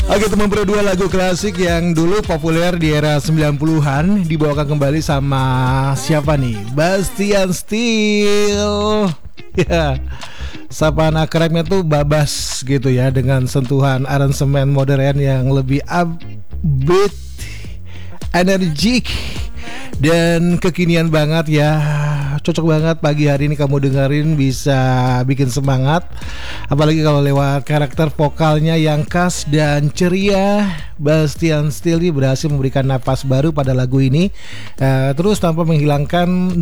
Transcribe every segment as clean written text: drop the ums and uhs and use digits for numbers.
Oke teman bro, dua lagu klasik yang dulu populer di era 90-an dibawakan kembali sama siapa nih? Bastian Steel. Ya, sapaan akrabnya tuh Babas gitu ya, dengan sentuhan aransemen modern yang lebih upbeat, energik dan kekinian banget ya. Cocok banget pagi hari ini kamu dengerin, bisa bikin semangat. Apalagi kalau lewat karakter vokalnya yang khas dan ceria. Bastian Steel berhasil memberikan napas baru pada lagu ini, terus tanpa menghilangkan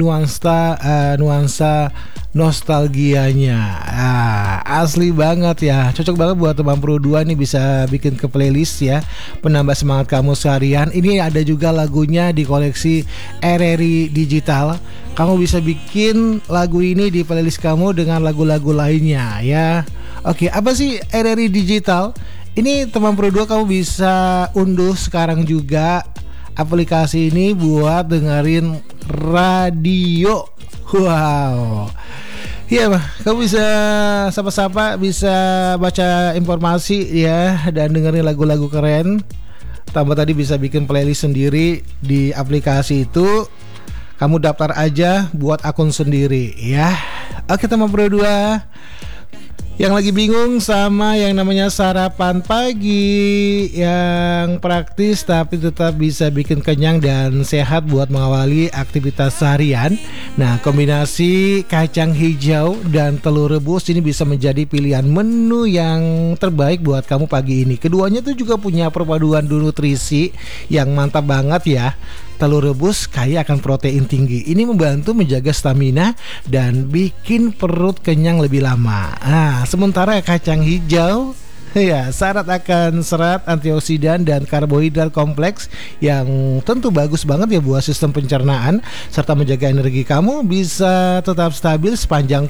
nuansa nostalgianya. Asli banget ya, cocok banget buat teman Pro 2 nih, bisa bikin ke playlist ya, penambah semangat kamu seharian. Ini ada juga lagunya di koleksi RRI Digital. Kamu bisa bikin lagu ini di playlist kamu dengan lagu-lagu lainnya ya. Oke, apa sih RRI Digital? Ini teman Pro 2, kamu bisa unduh sekarang juga aplikasi ini buat dengerin radio. Wow. Iya, kamu bisa sapa-sapa, bisa baca informasi ya, dan dengerin lagu-lagu keren. Tambah tadi bisa bikin playlist sendiri di aplikasi itu. Kamu daftar aja buat akun sendiri ya. Oke teman Pro 2, yang lagi bingung sama yang namanya sarapan pagi yang praktis tapi tetap bisa bikin kenyang dan sehat buat mengawali aktivitas seharian. Nah, kombinasi kacang hijau dan telur rebus ini bisa menjadi pilihan menu yang terbaik buat kamu pagi ini. Keduanya tuh juga punya perpaduan nutrisi yang mantap banget ya. Telur rebus kaya akan protein tinggi. Ini membantu menjaga stamina dan bikin perut kenyang lebih lama. Nah, sementara kacang hijau ya syarat akan serat, antioksidan dan karbohidrat kompleks yang tentu bagus banget ya buat sistem pencernaan serta menjaga energi kamu bisa tetap stabil sepanjang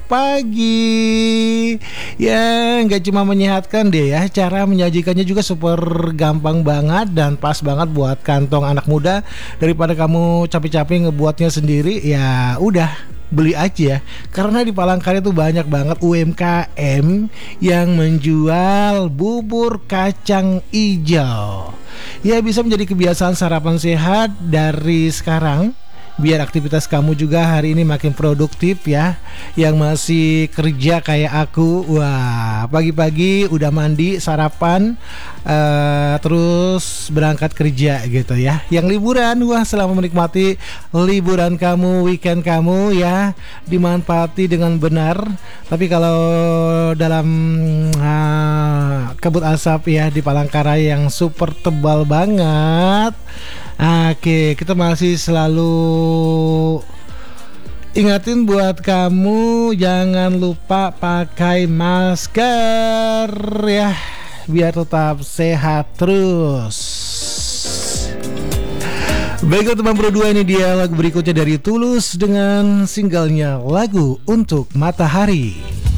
pagi. Ya, nggak cuma menyehatkan deh ya, cara menyajikannya juga super gampang banget dan pas banget buat kantong anak muda. Daripada kamu capek-capek ngebuatnya sendiri, ya udah beli aja, karena di Palangkaraya tuh banyak banget UMKM yang menjual bubur kacang hijau. Ya, bisa menjadi kebiasaan sarapan sehat dari sekarang, biar aktivitas kamu juga hari ini makin produktif ya. Yang masih kerja kayak aku, wah pagi-pagi udah mandi, sarapan, terus berangkat kerja gitu ya. Yang liburan, wah selamat menikmati liburan kamu, weekend kamu ya, dimanfaati dengan benar. Tapi kalau dalam kabut asap ya di Palangkaraya yang super tebal banget, oke, kita masih selalu ingatin buat kamu jangan lupa pakai masker ya, biar tetap sehat terus. Baiklah teman Pro 2, ini dia lagu berikutnya dari Tulus dengan singlenya Lagu Untuk Matahari.